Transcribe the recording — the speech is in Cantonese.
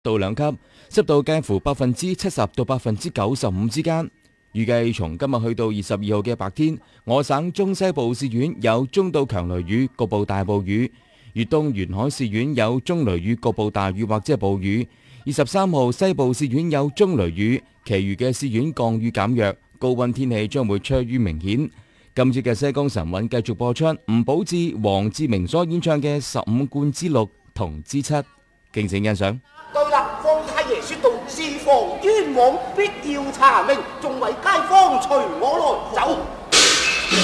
到2級，濕度介乎70%到95%之間。預計從今日去到22號嘅白天，我省中西部市縣有中到強雷雨，局部大暴雨；粵東沿海市縣有中雷雨，局部大雨或者係暴雨。23號西部市縣有中雷雨，其餘嘅市縣降雨減弱，高溫天氣將會趨於明顯。今次嘅西江神韻繼續播出吳寶志、黃志明所演唱嘅15貫之6同之7，敬請欣賞。 對啦，方太爺說道：是防冤枉，必要查明，眾位街坊隨我來走。